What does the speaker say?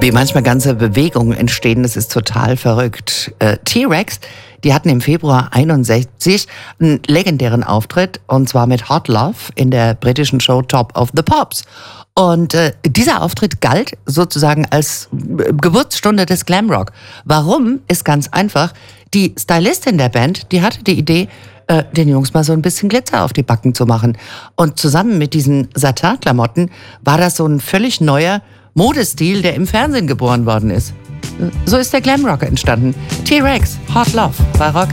Wie manchmal ganze Bewegungen entstehen, das ist total verrückt. T-Rex, die hatten im Februar 61 einen legendären Auftritt, und zwar mit Hot Love in der britischen Show Top of the Pops. Und dieser Auftritt galt sozusagen als Geburtsstunde des Glamrock. Warum? Ist ganz einfach. Die Stylistin der Band, die hatte die Idee, den Jungs mal so ein bisschen Glitzer auf die Backen zu machen. Und zusammen mit diesen Satin-Klamotten war das so ein völlig neuer Modestil, der im Fernsehen geboren worden ist. So ist der Glamrock entstanden. T-Rex, Hot Love bei Rock